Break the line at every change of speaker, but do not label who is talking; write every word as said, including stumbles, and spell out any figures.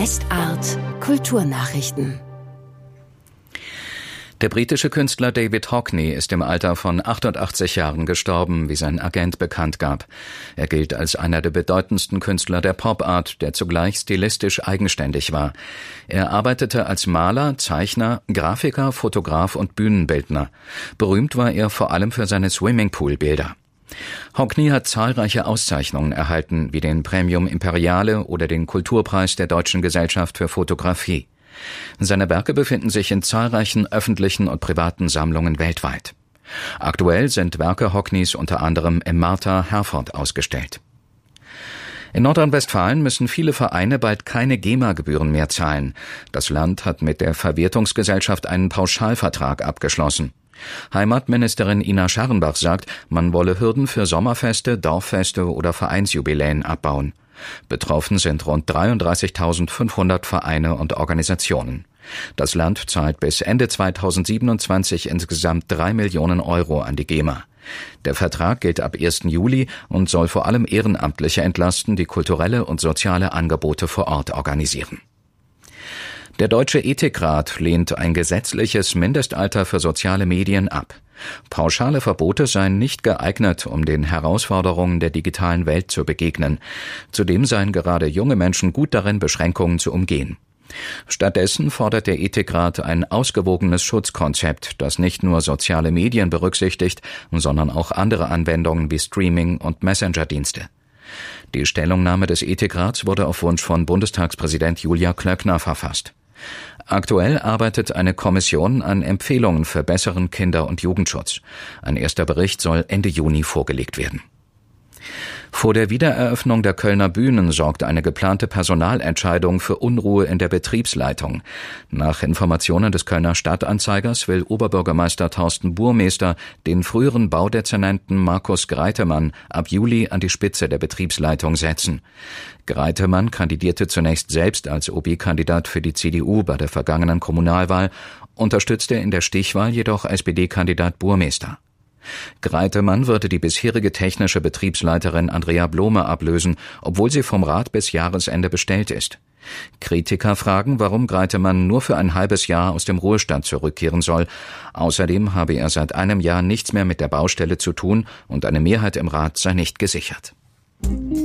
Westart Kulturnachrichten.
Der britische Künstler David Hockney ist im Alter von achtundachtzig Jahren gestorben, wie sein Agent bekannt gab. Er gilt als einer der bedeutendsten Künstler der Pop-Art, der zugleich stilistisch eigenständig war. Er arbeitete als Maler, Zeichner, Grafiker, Fotograf und Bühnenbildner. Berühmt war er vor allem für seine Swimmingpool-Bilder. Hockney hat zahlreiche Auszeichnungen erhalten, wie den Premium Imperiale oder den Kulturpreis der Deutschen Gesellschaft für Fotografie. Seine Werke befinden sich in zahlreichen öffentlichen und privaten Sammlungen weltweit. Aktuell sind Werke Hockneys unter anderem im Martha Herford ausgestellt. In Nordrhein-Westfalen müssen viele Vereine bald keine GEMA-Gebühren mehr zahlen. Das Land hat mit der Verwertungsgesellschaft einen Pauschalvertrag abgeschlossen. Heimatministerin Ina Scharrenbach sagt, man wolle Hürden für Sommerfeste, Dorffeste oder Vereinsjubiläen abbauen. Betroffen sind rund dreiunddreißigtausendfünfhundert Vereine und Organisationen. Das Land zahlt bis Ende zweitausendsiebenundzwanzig insgesamt drei Millionen Euro an die GEMA. Der Vertrag gilt ab ersten Juli und soll vor allem Ehrenamtliche entlasten, die kulturelle und soziale Angebote vor Ort organisieren. Der Deutsche Ethikrat lehnt ein gesetzliches Mindestalter für soziale Medien ab. Pauschale Verbote seien nicht geeignet, um den Herausforderungen der digitalen Welt zu begegnen. Zudem seien gerade junge Menschen gut darin, Beschränkungen zu umgehen. Stattdessen fordert der Ethikrat ein ausgewogenes Schutzkonzept, das nicht nur soziale Medien berücksichtigt, sondern auch andere Anwendungen wie Streaming- und Messenger-Dienste. Die Stellungnahme des Ethikrats wurde auf Wunsch von Bundestagspräsident Julia Klöckner verfasst. Aktuell arbeitet eine Kommission an Empfehlungen für besseren Kinder- und Jugendschutz. Ein erster Bericht soll Ende Juni vorgelegt werden. Vor der Wiedereröffnung der Kölner Bühnen sorgt eine geplante Personalentscheidung für Unruhe in der Betriebsleitung. Nach Informationen des Kölner Stadtanzeigers will Oberbürgermeister Thorsten Burmester den früheren Baudezernenten Markus Greitemann ab Juli an die Spitze der Betriebsleitung setzen. Greitemann kandidierte zunächst selbst als O B-Kandidat für die C D U bei der vergangenen Kommunalwahl, unterstützte in der Stichwahl jedoch S P D-Kandidat Burmester. Greitemann würde die bisherige technische Betriebsleiterin Andrea Blome ablösen, obwohl sie vom Rat bis Jahresende bestellt ist. Kritiker fragen, warum Greitemann nur für ein halbes Jahr aus dem Ruhestand zurückkehren soll. Außerdem habe er seit einem Jahr nichts mehr mit der Baustelle zu tun und eine Mehrheit im Rat sei nicht gesichert.